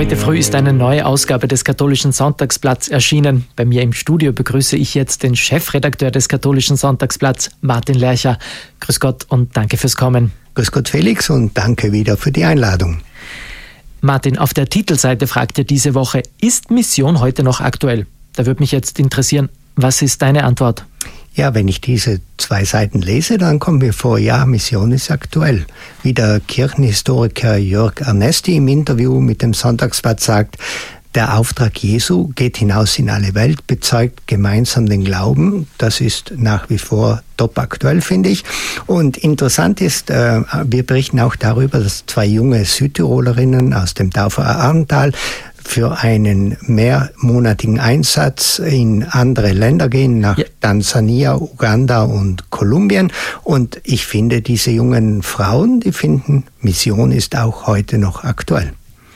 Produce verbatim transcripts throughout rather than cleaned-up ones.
Heute früh ist eine neue Ausgabe des Katholischen Sonntagsblatts erschienen. Bei mir im Studio begrüße ich jetzt den Chefredakteur des Katholischen Sonntagsblatts, Martin Lercher. Grüß Gott und danke fürs Kommen. Grüß Gott, Felix, und danke wieder für die Einladung. Martin, auf der Titelseite fragt ihr diese Woche, ist Mission heute noch aktuell? Da würde mich jetzt interessieren, was ist deine Antwort? Ja, wenn ich diese zwei Seiten lese, dann kommt mir vor, ja, Mission ist aktuell. Wie der Kirchenhistoriker Jörg Ernesti im Interview mit dem Sonntagsblatt sagt, der Auftrag Jesu geht hinaus in alle Welt, bezeugt gemeinsam den Glauben. Das ist nach wie vor top aktuell, finde ich. Und interessant ist, äh, wir berichten auch darüber, dass zwei junge Südtirolerinnen aus dem Tauferer Arntal für einen mehrmonatigen Einsatz in andere Länder gehen, nach ja. Tansania, Uganda und Kolumbien. Und ich finde, diese jungen Frauen, die finden, Mission ist auch heute noch aktuell.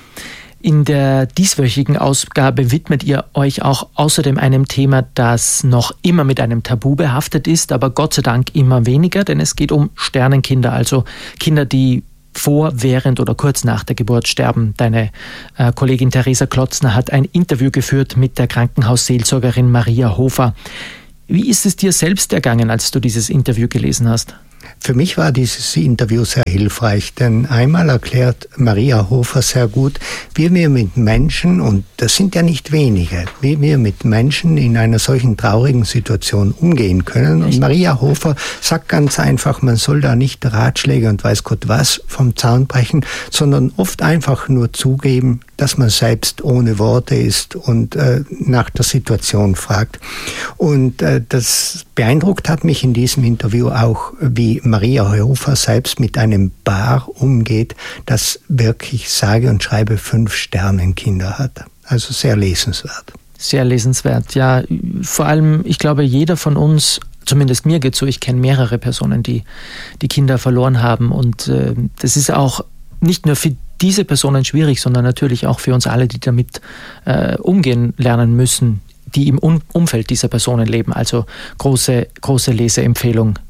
In der dieswöchigen Ausgabe widmet ihr euch auch außerdem einem Thema, das noch immer mit einem Tabu behaftet ist, aber Gott sei Dank immer weniger, denn es geht um Sternenkinder, also Kinder, die vor, während oder kurz nach der Geburt sterben. Deine äh, Kollegin Theresa Klotzner hat ein Interview geführt mit der Krankenhausseelsorgerin Maria Hofer. Wie ist es dir selbst ergangen, als du dieses Interview gelesen hast? Für mich war dieses Interview sehr hilfreich, denn einmal erklärt Maria Hofer sehr gut, wie wir mit Menschen, und das sind ja nicht wenige, wie wir mit Menschen in einer solchen traurigen Situation umgehen können. Und Maria Hofer sagt ganz einfach, man soll da nicht Ratschläge und weiß Gott was vom Zaun brechen, sondern oft einfach nur zugeben, dass man selbst ohne Worte ist und äh, nach der Situation fragt. Und äh, das beeindruckt hat mich in diesem Interview auch, wie Maria Hofer selbst mit einem Paar umgeht, das wirklich sage und schreibe fünf Sternenkinder hat. Also sehr lesenswert. Sehr lesenswert, ja. Vor allem, ich glaube, jeder von uns, zumindest mir geht so, ich kenne mehrere Personen, die die Kinder verloren haben. Und äh, das ist auch nicht nur für diese Personen schwierig, sondern natürlich auch für uns alle, die damit äh, umgehen lernen müssen, die im um- Umfeld dieser Personen leben. Also große, große Leseempfehlung.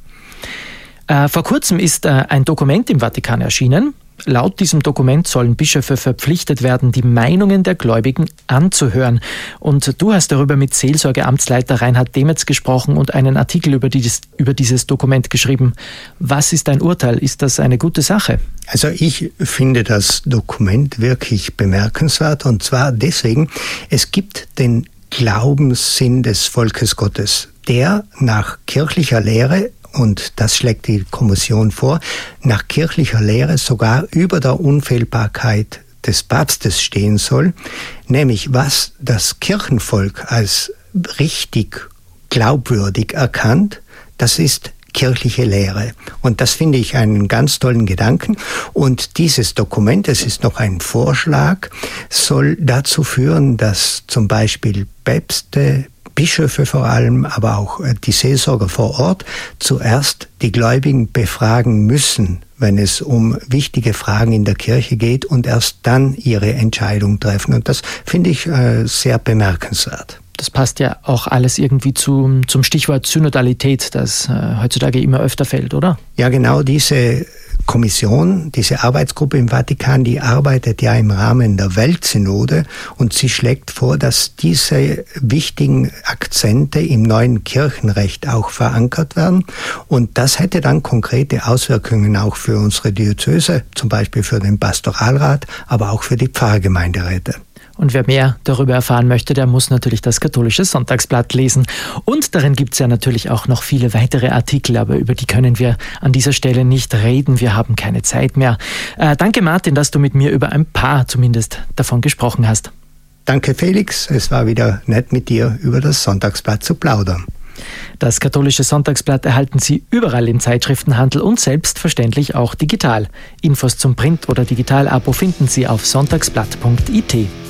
Äh, vor kurzem ist äh, ein Dokument im Vatikan erschienen. Laut diesem Dokument sollen Bischöfe verpflichtet werden, die Meinungen der Gläubigen anzuhören. Und du hast darüber mit Seelsorgeamtsleiter Reinhard Demetz gesprochen und einen Artikel über dieses, über dieses Dokument geschrieben. Was ist dein Urteil? Ist das eine gute Sache? Also ich finde das Dokument wirklich bemerkenswert, und zwar deswegen, es gibt den Glaubenssinn des Volkes Gottes, der nach kirchlicher Lehre, und das schlägt die Kommission vor, nach kirchlicher Lehre sogar über der Unfehlbarkeit des Papstes stehen soll, nämlich was das Kirchenvolk als richtig glaubwürdig erkannt, das ist kirchliche Lehre. Und das finde ich einen ganz tollen Gedanken. Und dieses Dokument, es ist noch ein Vorschlag, soll dazu führen, dass zum Beispiel Päpste, Bischöfe vor allem, aber auch die Seelsorger vor Ort zuerst die Gläubigen befragen müssen, wenn es um wichtige Fragen in der Kirche geht, und erst dann ihre Entscheidung treffen. Und das finde ich äh, sehr bemerkenswert. Das passt ja auch alles irgendwie zum, zum Stichwort Synodalität, das äh, heutzutage immer öfter fällt, oder? Ja, genau, diese Kommission, diese Arbeitsgruppe im Vatikan, die arbeitet ja im Rahmen der Weltsynode, und sie schlägt vor, dass diese wichtigen Akzente im neuen Kirchenrecht auch verankert werden. Und das hätte dann konkrete Auswirkungen auch für unsere Diözese, zum Beispiel für den Pastoralrat, aber auch für die Pfarrgemeinderäte. Und wer mehr darüber erfahren möchte, der muss natürlich das Katholische Sonntagsblatt lesen. Und darin gibt es ja natürlich auch noch viele weitere Artikel, aber über die können wir an dieser Stelle nicht reden. Wir haben keine Zeit mehr. Äh, danke, Martin, dass du mit mir über ein paar zumindest davon gesprochen hast. Danke, Felix. Es war wieder nett, mit dir über das Sonntagsblatt zu plaudern. Das Katholische Sonntagsblatt erhalten Sie überall im Zeitschriftenhandel und selbstverständlich auch digital. Infos zum Print- oder Digital-Abo finden Sie auf sonntagsblatt punkt I T.